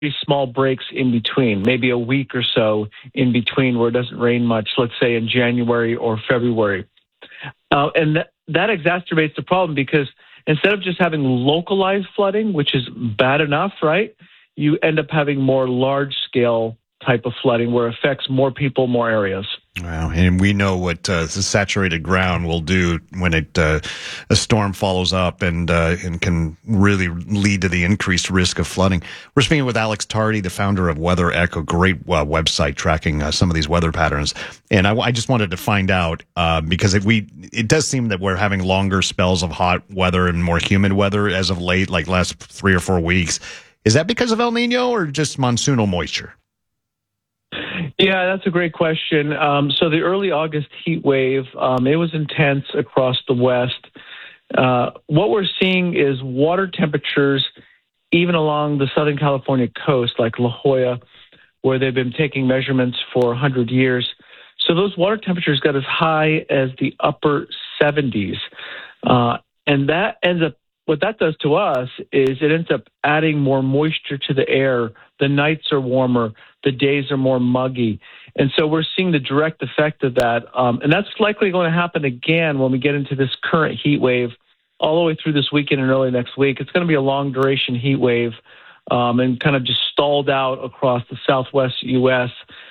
small breaks in between, maybe a week or so in between where it doesn't rain much, let's say in January or February. And that exacerbates the problem because instead of just having localized flooding, which is bad enough, right, you end up having more large-scale type of flooding where it affects more people, more areas. Wow, and we know what the saturated ground will do when a storm follows up and can really lead to the increased risk of flooding. We're speaking with Alex Tardy, the founder of Weather Echo, great website tracking some of these weather patterns. And I just wanted to find out because it does seem that we're having longer spells of hot weather and more humid weather as of late, like last 3 or 4 weeks. Is that because of El Nino or just monsoonal moisture? Yeah, that's a great question. So the early August heat wave, it was intense across the West. What we're seeing is water temperatures, even along the Southern California coast, like La Jolla, where they've been taking measurements for 100 years. So those water temperatures got as high as the upper 70s. And that ends up, what that does to us is it ends up adding more moisture to the air. The nights are warmer. The days are more muggy. And so we're seeing the direct effect of that. And that's likely going to happen again when we get into this current heat wave all the way through this weekend and early next week. It's going to be a long duration heat wave and kind of just stalled out across the southwest U.S.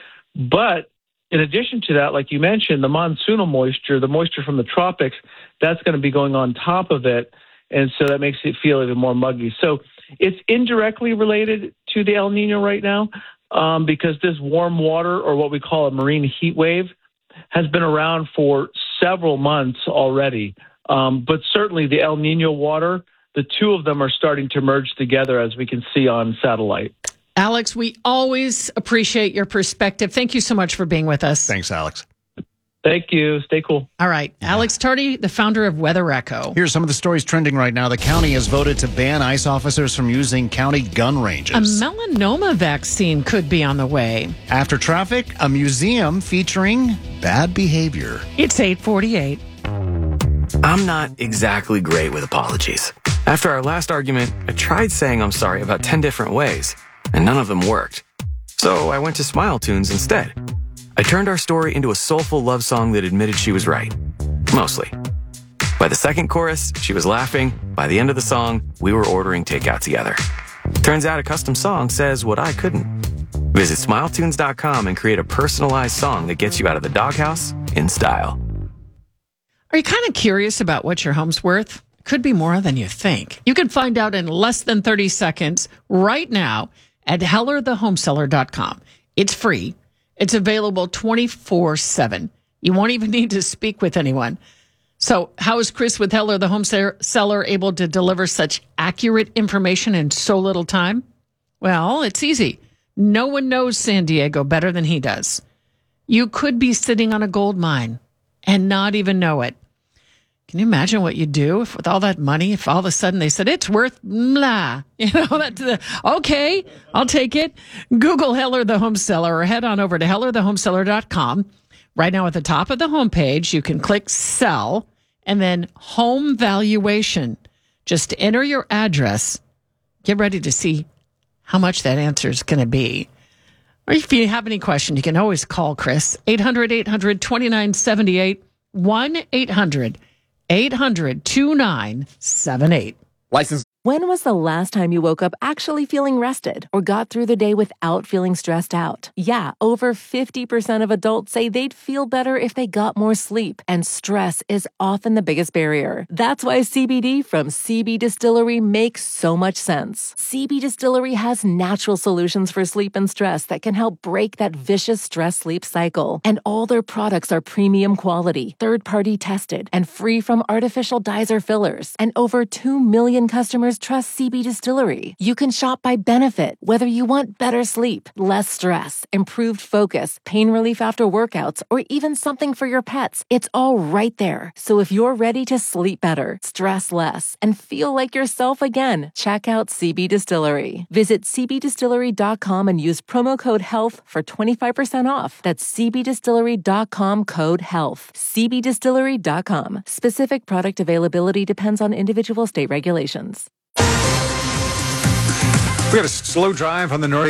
But in addition to that, like you mentioned, the monsoonal moisture, the moisture from the tropics, that's going to be going on top of it. And so that makes it feel even more muggy. So it's indirectly related to the El Nino right now because this warm water, or what we call a marine heat wave, has been around for several months already. But certainly the El Nino water, the two of them are starting to merge together, as we can see on satellite. Alex, we always appreciate your perspective. Thank you so much for being with us. Thanks, Alex. Thank you. Stay cool. All right. Alex Tardy, the founder of Weather Echo. Here's some of the stories trending right now. The county has voted to ban ICE officers from using county gun ranges. A melanoma vaccine could be on the way. After traffic, a museum featuring bad behavior. It's 8:48. I'm not exactly great with apologies. After our last argument, I tried saying I'm sorry about 10 different ways, and none of them worked. So I went to Smile Tunes instead. I turned our story into a soulful love song that admitted she was right. Mostly. By the second chorus, she was laughing. By the end of the song, we were ordering takeout together. Turns out a custom song says what I couldn't. Visit smiletunes.com and create a personalized song that gets you out of the doghouse in style. Are you kind of curious about what your home's worth? Could be more than you think. You can find out in less than 30 seconds right now at hellerthehomeseller.com. It's free. It's available 24/7. You won't even need to speak with anyone. So how is Chris with Heller, the home seller, able to deliver such accurate information in so little time? Well, it's easy. No one knows San Diego better than he does. You could be sitting on a gold mine and not even know it. Can you imagine what you'd do if with all that money, if all of a sudden they said, it's worth blah, okay, I'll take it. Google Heller the Home Seller or head on over to hellerthehomeseller.com. Right now at the top of the homepage, you can click sell and then home valuation. Just enter your address. Get ready to see how much that answer is going to be. Or if you have any question, you can always call Chris, 800-800-2978, 1-800-800-2978. License. When was the last time you woke up actually feeling rested or got through the day without feeling stressed out? Yeah, over 50% of adults say they'd feel better if they got more sleep, and stress is often the biggest barrier. That's why CBD from CB Distillery makes so much sense. CB Distillery has natural solutions for sleep and stress that can help break that vicious stress-sleep cycle. And all their products are premium quality, third-party tested, and free from artificial dyes or fillers. And over 2 million customers trust CB Distillery. You can shop by benefit, whether you want better sleep, less stress, improved focus, pain relief after workouts, or even something for your pets. It's all right there. So if you're ready to sleep better, stress less, and feel like yourself again, check out CB Distillery. Visit cbdistillery.com and use promo code HEALTH for 25% off. That's cbdistillery.com code HEALTH. cbdistillery.com. Specific product availability depends on individual state regulations. We got a slow drive on the north.